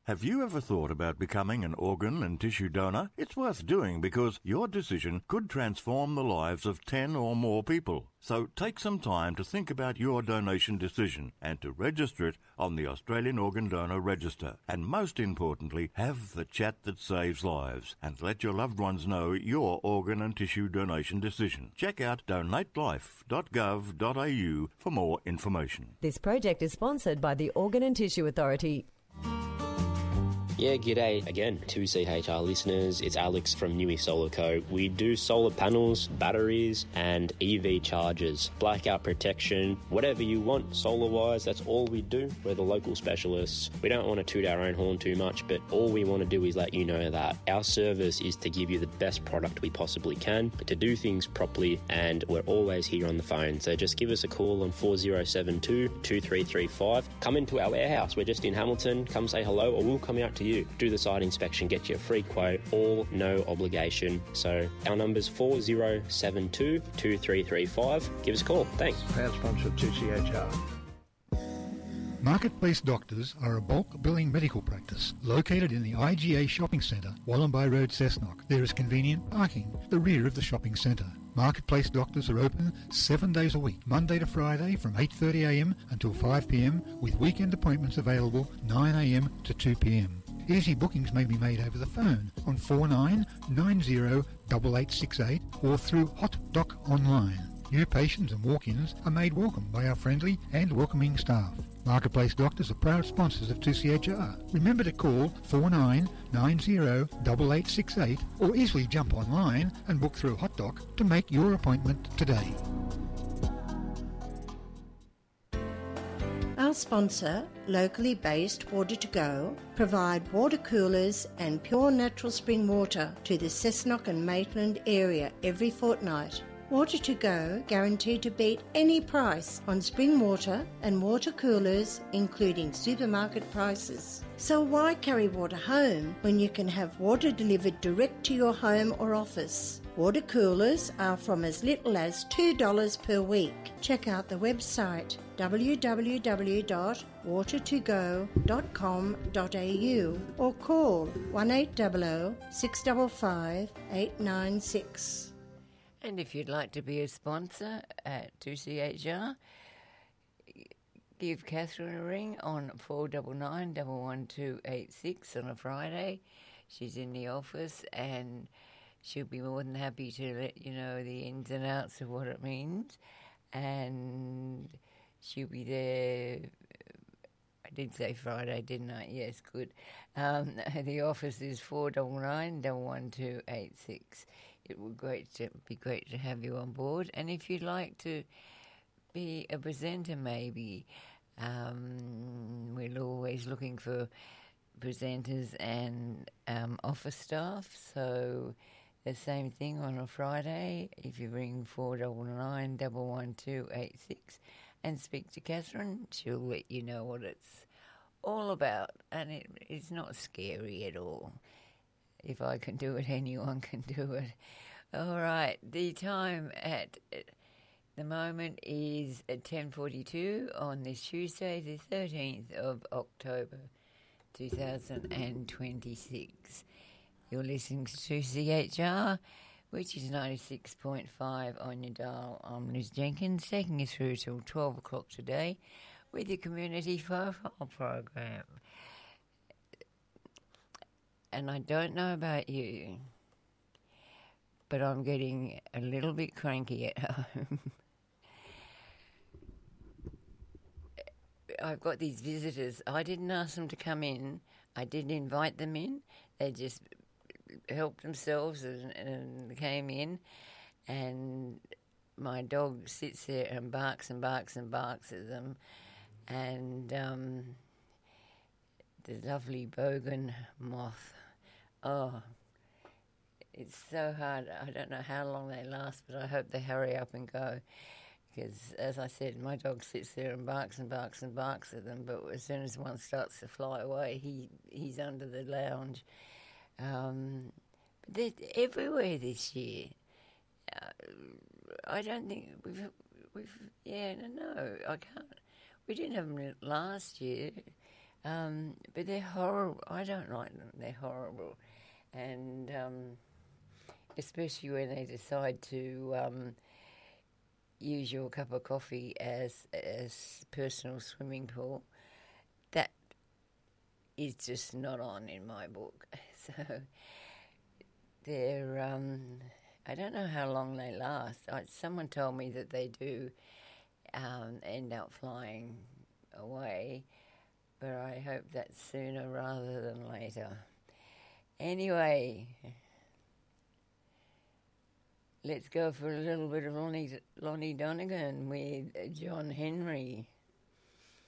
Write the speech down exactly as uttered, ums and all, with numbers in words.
Have you ever thought about becoming an organ and tissue donor? It's worth doing because your decision could transform the lives of ten or more people. So take some time to think about your donation decision and to register it on the Australian Organ Donor Register. And most importantly, have the chat that saves lives and let your loved ones know your organ and tissue donation decision. Check out donate life dot gov dot a u for more information. This project is sponsored by the Organ and Tissue Authority. Yeah, g'day again to C H R listeners. It's Alex from Newey Solar Co. We do solar panels, batteries and E V chargers, blackout protection, whatever you want solar-wise, that's all we do. We're the local specialists. We don't want to toot our own horn too much, but all we want to do is let you know that our service is to give you the best product we possibly can, but to do things properly, and we're always here on the phone. So just give us a call on four oh seven two, two three three five. Come into our warehouse. We're just in Hamilton. Come say hello or we'll come out to you. Do the site inspection, get you a free quote, all no obligation. So our number's four oh seven two, two three three five. Give us a call. Thanks. Proud sponsor of two C H R. Marketplace Doctors are a bulk billing medical practice located in the I G A Shopping Centre, Wallumbye Road, Cessnock. There is convenient parking, the rear of the shopping centre. Marketplace Doctors are open seven days a week, Monday to Friday from eight thirty a m until five p m, with weekend appointments available nine a m to two p m. Easy bookings may be made over the phone on four nine nine zero eight eight six eight or through HotDoc online. New patients and walk-ins are made welcome by our friendly and welcoming staff. Marketplace Doctors are proud sponsors of two C H R. Remember to call four nine nine zero eight eight six eight or easily jump online and book through HotDoc to make your appointment today. Our sponsor, locally based Water to Go, provide water coolers and pure natural spring water to the Cessnock and Maitland area every fortnight. Water to Go guaranteed to beat any price on spring water and water coolers, including supermarket prices. So why carry water home when you can have water delivered direct to your home or office? Water coolers are from as little as two dollars per week. Check out the website w w w dot water to go dot com dot a u or call one eight hundred, six five five, eight nine six. And if you'd like to be a sponsor at two C H R, give Catherine a ring on four nine nine, one one two eight six on a Friday. She's in the office and she'll be more than happy to let you know the ins and outs of what it means. And she'll be there. I did say Friday, didn't I? Yes, good. Um, the office is four nine nine, one one two eight six. It would great to be great to have you on board. And if you'd like to be a presenter, maybe, um, we're always looking for presenters and um, office staff. So the same thing on a Friday. If you ring four nine nine, one one two eight six and speak to Catherine, she'll let you know what it's all about. And it, it's not scary at all. If I can do it, anyone can do it. All right, the time at the moment is at ten forty-two on this Tuesday, the thirteenth of October, two thousand twenty-six. You're listening to two C H R, which is ninety-six point five on your dial. I'm Liz Jenkins, taking you through till twelve o'clock today with your Community Profile program. And I don't know about you, but I'm getting a little bit cranky at home. I've got these visitors. I didn't ask them to come in. I didn't invite them in. They just helped themselves and, and came in. And my dog sits there and barks and barks and barks at them. And um, the lovely bogan moth. Oh, it's so hard. I don't know how long they last, but I hope they hurry up and go. Because, as I said, my dog sits there and barks and barks and barks at them, but as soon as one starts to fly away, he, he's under the lounge. Um, but they're everywhere this year. Uh, I don't think we've, we've, yeah, no, no, I can't. We didn't have them last year. Um, but they're horrible. I don't like them. They're horrible. And um, especially when they decide to um, use your cup of coffee as as personal swimming pool, that is just not on in my book. So they're, um, I don't know how long they last. I, someone told me that they do um, end up flying away, but I hope that's sooner rather than later. Anyway, let's go for a little bit of Lonnie, Lonnie Donegan with John Henry.